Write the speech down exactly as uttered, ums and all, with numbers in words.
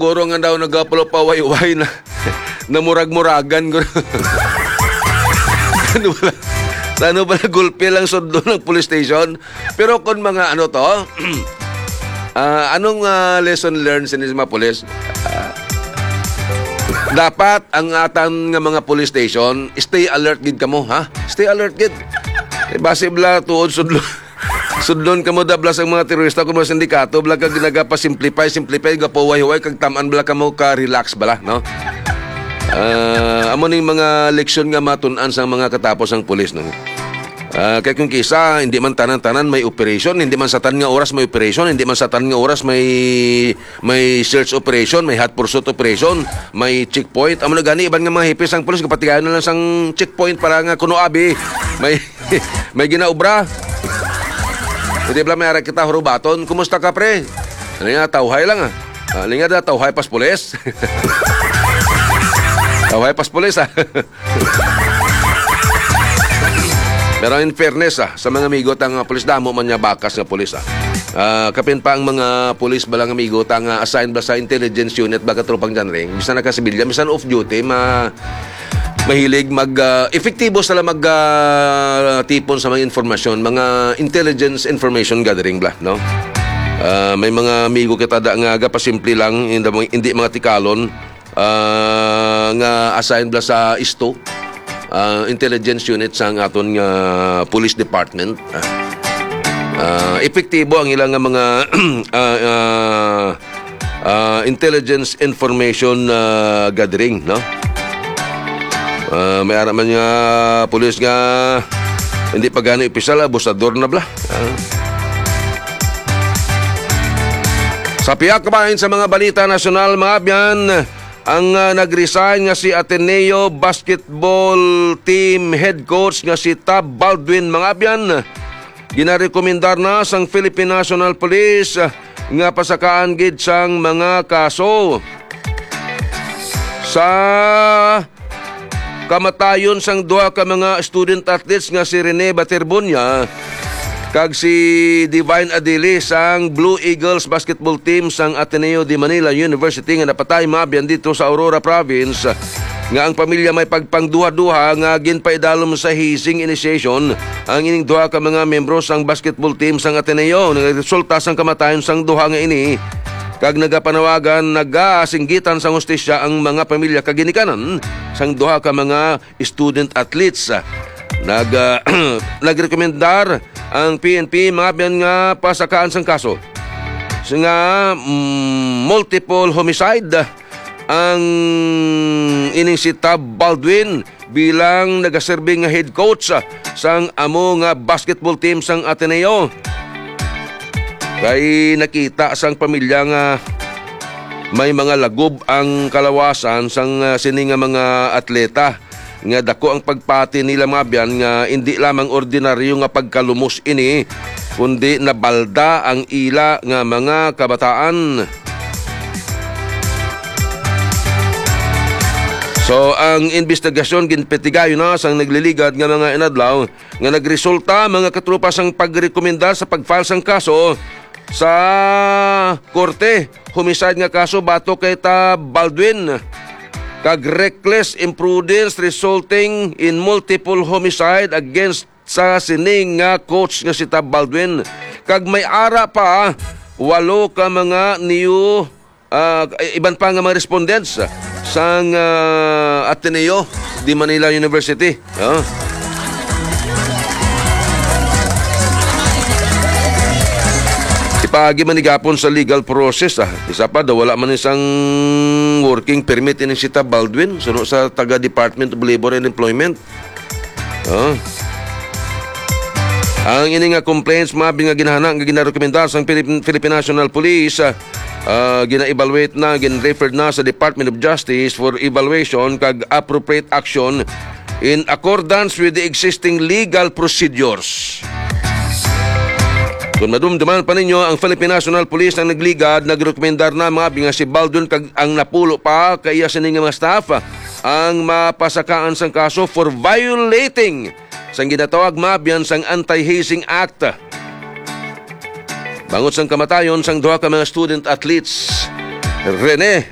guro nga daw nagapulo pa way-way na namurag-muragan. Ano pala? Ano pala gulpi lang sundo ng police station? Pero kung mga ano to, uh, anong uh, lesson learned sa mga police? Uh, dapat ang atan nga mga police station, stay alert gid kamo, ha? Stay alert gid. E base bla tuod sudlo. Sudlon kamo dablas ang mga terorista kung mga sindikato, bla kag nagapa-simplify, simplify, gapawayway, kag tamaan bala kamo ka-relax bala, no? Uh, amo ning mga leksyon nga matun-an sa mga katapos ang pulis, no? Uh, kaya kung kisa, hindi man tanan-tanan may operation, hindi man sa tan nga oras may operation, hindi man sa tan nga oras may may search operation, may hot pursuit operation, may checkpoint. Amo na gani, iban nga mga hipis ang pulis, kapatigayan na lang sang checkpoint para nga kuno abi, may, may ginaubra. Hindi pala may arak kita hurubaton. Kumusta ka, pre? Ano nga, tauhay lang, ah. Ano nga, tauhay pas pulis. Tauhay pas pulis, ah. Pero in fairness, ah, sa mga amigo tang pulis, damo man niya bakas nga pulis, ah. Uh, kapin pa ang mga pulis balang amigo tang uh, assigned ba sa intelligence unit baga tropang janring. Bisan nakasibilya, bisan off duty, ma... mahilig mag uh, efektibo sila mag uh, tipon sa mga informasyon, mga intelligence information gathering bla, no? Uh, may mga amigo kita da nga gapasimple lang, hindi, hindi mga tikalon, uh, nga assigned bla sa I S T O, uh, intelligence unit sa aton nga police department. Uh, uh, efektibo ang ilang mga uh, uh, uh, intelligence information uh, gathering, no? Uh, may araman nga pulis nga hindi pa gano'y opisyal, abusador na bla. Uh. Sa piyak kabahin sa mga balita nasyonal, mga abyan, ang uh, nag-resign nga si Ateneo Basketball Team Head Coach nga si Tab Baldwin, mga abyan, ginarekomendar na sang Philippine National Police uh, nga pasakaan gid sang mga kaso sa kamatayon sang duha ka mga student athletes nga si Rene Baterbonia kag si Divine Adili sang Blue Eagles basketball team sang Ateneo de Manila University nga napatay mabyan dito sa Aurora Province, nga ang pamilya may pagpangduha-duha nga ginpaidalom sa hazing initiation ang ining duha ka mga membro sang basketball team sang Ateneo. Nagresulta sang kamatayon sang duha nga ini kag nagapanawagan nagasinggitan sa hustisya ang mga pamilya kaginikanan sang duha ka mga student athletes. Nag uh, nagrekomendar ang P N P mga biyan nga pasakaan sang kaso nga mm, multiple homicide ang ining si Tab Baldwin bilang nagaserbing nga head coach sang amo nga basketball team sang Ateneo. Kay nakita sang pamilya nga may mga lagob ang kalawasan sang uh, sining nga mga atleta, nga dako ang pagpati nila mga biyan nga hindi lamang ordinaryo nga pagkalumos ini, kundi nabalda ang ila nga mga kabataan. So ang investigasyon ginpetigayo na sang nagliligad nga mga inadlaw nga nagresulta mga katrupa sang pagrekomenda sa pagfile sang kaso sa korte. Homicide nga kaso bato kay Tab Baldwin kag reckless imprudence resulting in multiple homicide against sa sining nga coach nga si Tab Baldwin. Kag may ara pa walo ka mga new uh, iban pa nga mga respondents sang uh, Ateneo de Manila University. Uh. Ipagi manigapon sa legal process, ah. Isa pa daw wala man isang working permit ini si Tab Baldwin suno sa taga Department of Labor and Employment. Uh. Ang ini nga complaints mabi nga ginahana nga ginarekomenda sa Philippine National Police, uh, uh, gina-evaluate na, gin-referred na sa Department of Justice for evaluation kag appropriate action in accordance with the existing legal procedures. Kung madumduman pa ninyo, ang Philippine National Police ang nagligad, nagrekomendar na mga nga si Baldwin kag ang napulo pa kaya sa mga staff ang mapasakaan sang kaso for violating sang ginatawag mabyan sang Anti-Hazing Act. Bangot sang kamatayon sang duha ka mga student athletes, Rene